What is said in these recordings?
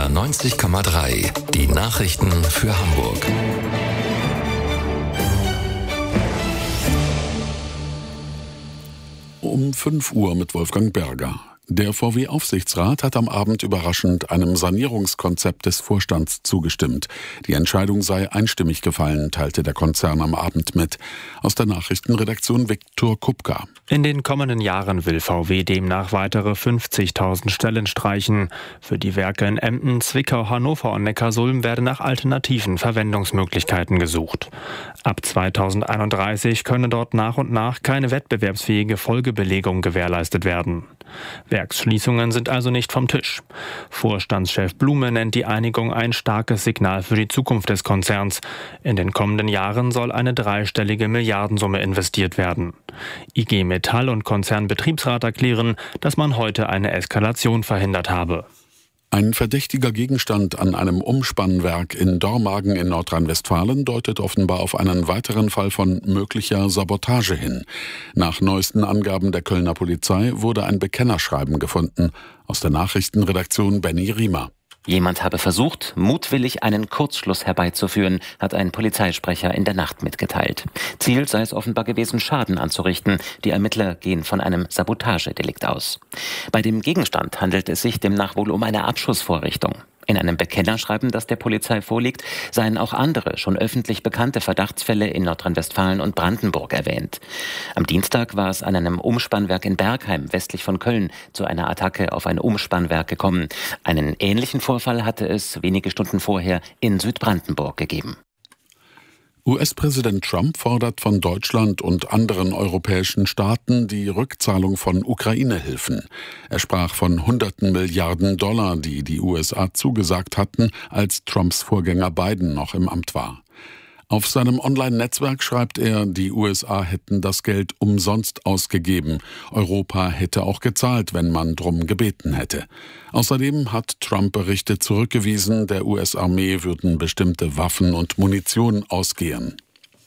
NDR 90,3. Die Nachrichten für Hamburg. Um 5 Uhr mit Wolfgang Berger. Der VW-Aufsichtsrat hat am Abend überraschend einem Sanierungskonzept des Vorstands zugestimmt. Die Entscheidung sei einstimmig gefallen, teilte der Konzern am Abend mit. Aus der Nachrichtenredaktion Viktor Kupka. In den kommenden Jahren will VW demnach weitere 50.000 Stellen streichen. Für die Werke in Emden, Zwickau, Hannover und Neckarsulm werden nach alternativen Verwendungsmöglichkeiten gesucht. Ab 2031 könne dort nach und nach keine wettbewerbsfähige Folgebelegung gewährleistet werden. Werksschließungen sind also nicht vom Tisch. Vorstandschef Blume nennt die Einigung ein starkes Signal für die Zukunft des Konzerns. In den kommenden Jahren soll eine dreistellige Milliardensumme investiert werden. IG Metall und Konzernbetriebsrat erklären, dass man heute eine Eskalation verhindert habe. Ein verdächtiger Gegenstand an einem Umspannwerk in Dormagen in Nordrhein-Westfalen deutet offenbar auf einen weiteren Fall von möglicher Sabotage hin. Nach neuesten Angaben der Kölner Polizei wurde ein Bekennerschreiben gefunden. Aus der Nachrichtenredaktion Benny Riemer. Jemand habe versucht, mutwillig einen Kurzschluss herbeizuführen, hat ein Polizeisprecher in der Nacht mitgeteilt. Ziel sei es offenbar gewesen, Schaden anzurichten. Die Ermittler gehen von einem Sabotagedelikt aus. Bei dem Gegenstand handelt es sich demnach wohl um eine Abschussvorrichtung. In einem Bekennerschreiben, das der Polizei vorliegt, seien auch andere, schon öffentlich bekannte Verdachtsfälle in Nordrhein-Westfalen und Brandenburg erwähnt. Am Dienstag war es an einem Umspannwerk in Bergheim, westlich von Köln, zu einer Attacke auf ein Umspannwerk gekommen. Einen ähnlichen Vorfall hatte es wenige Stunden vorher in Südbrandenburg gegeben. US-Präsident Trump fordert von Deutschland und anderen europäischen Staaten die Rückzahlung von Ukraine-Hilfen. Er sprach von hunderten Milliarden $, die die USA zugesagt hatten, als Trumps Vorgänger Biden noch im Amt war. Auf seinem Online-Netzwerk schreibt er, die USA hätten das Geld umsonst ausgegeben. Europa hätte auch gezahlt, wenn man drum gebeten hätte. Außerdem hat Trump Berichte zurückgewiesen, der US-Armee würden bestimmte Waffen und Munition ausgehen.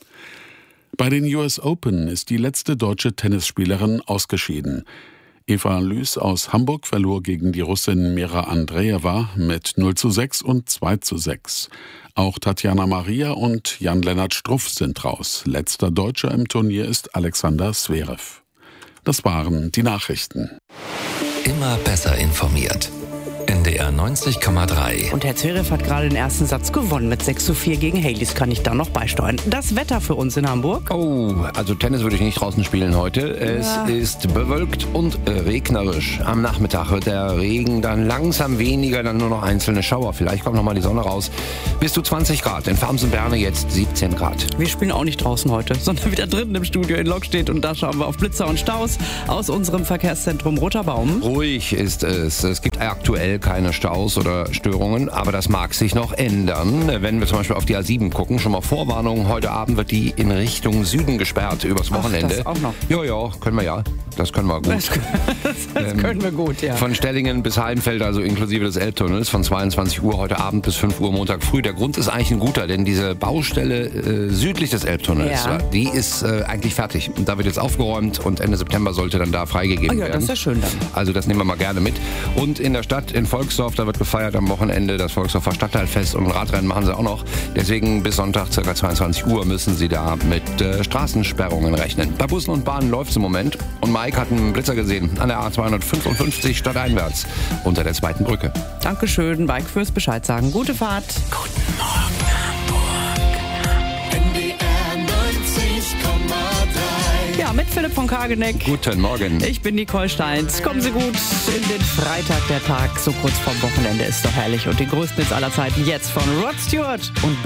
Bei den US Open ist die letzte deutsche Tennisspielerin ausgeschieden. Eva Lüß aus Hamburg verlor gegen die Russin Mira Andreeva mit 0:6 und 2:6. Auch Tatjana Maria und Jan-Lennart Struff sind raus. Letzter Deutscher im Turnier ist Alexander Zverev. Das waren die Nachrichten. Immer besser informiert. NDR 90,3. Und Herr Zverev hat gerade den ersten Satz gewonnen mit 6:4 gegen Hales. Kann ich da noch beisteuern. Das Wetter für uns in Hamburg? Oh, also Tennis würde ich nicht draußen spielen heute. Es ist bewölkt und regnerisch. Am Nachmittag wird der Regen dann langsam weniger, dann nur noch einzelne Schauer. Vielleicht kommt noch mal die Sonne raus. Bis zu 20 Grad. In Farmsen-Berne jetzt 17 Grad. Wir spielen auch nicht draußen heute, sondern wieder drinnen im Studio in Lokstedt. Und da schauen wir auf Blitzer und Staus aus unserem Verkehrszentrum Roter Baum. Ruhig ist es. Es gibt aktuell keine Staus oder Störungen, aber das mag sich noch ändern. Wenn wir zum Beispiel auf die A7 gucken, schon mal Vorwarnung, heute Abend wird die in Richtung Süden gesperrt übers Wochenende. Das auch noch? Ja, können wir ja. Das können wir gut. Das können wir gut, ja. Von Stellingen bis Heimfeld, also inklusive des Elbtunnels, von 22 Uhr heute Abend bis 5 Uhr Montag früh. Der Grund ist eigentlich ein guter, denn diese Baustelle südlich des Elbtunnels, die ist eigentlich fertig. Und da wird jetzt aufgeräumt und Ende September sollte dann da freigegeben werden. Das ist ja schön dann. Also das nehmen wir mal gerne mit. Und in der Stadt, in Volksdorf, da wird gefeiert am Wochenende das Volksdorfer Stadtteilfest und ein Radrennen machen sie auch noch. Deswegen bis Sonntag ca. 22 Uhr müssen sie da mit Straßensperrungen rechnen. Bei Bussen und Bahnen läuft es im Moment. Und Mike hat einen Blitzer gesehen an der A255 stadteinwärts unter der zweiten Brücke. Dankeschön, Mike, fürs Bescheid sagen. Gute Fahrt. Guten Morgen, Hamburg. NDR 90,3. Ja, mit Philipp von Kageneck. Guten Morgen. Ich bin Nicole Steins. Kommen Sie gut in den Freitag, der Tag so kurz vorm Wochenende ist doch herrlich. Und den größten Hits aller Zeiten jetzt von Rod Stewart und